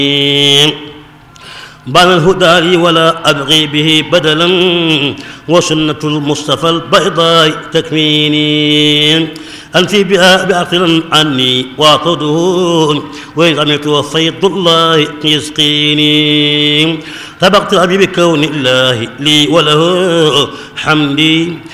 بان الهدى لي ولا أبغي به بدلا وسنة المصطفى البيضاء تكفيني أنفي بها بعقل عني واعتده وإذا عملت وفيض الله يسقيني طبقت أبي بكون الله لي وله حمدي